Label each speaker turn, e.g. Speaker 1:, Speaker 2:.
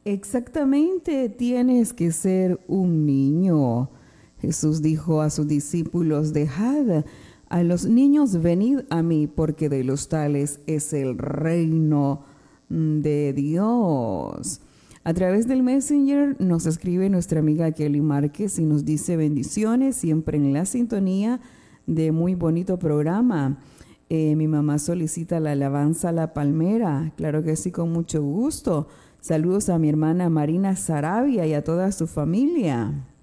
Speaker 1: Exactamente, tienes que ser un niño. Jesús dijo a sus discípulos, dejad a los niños venid a mí, porque de los tales es el reino de Dios. A través del Messenger nos escribe nuestra amiga Kelly Márquez y nos dice bendiciones, siempre en la sintonía de muy bonito programa. Mi mamá solicita la alabanza a la palmera. Claro que sí, con mucho gusto. Saludos a mi hermana Marina Sarabia y a toda su familia.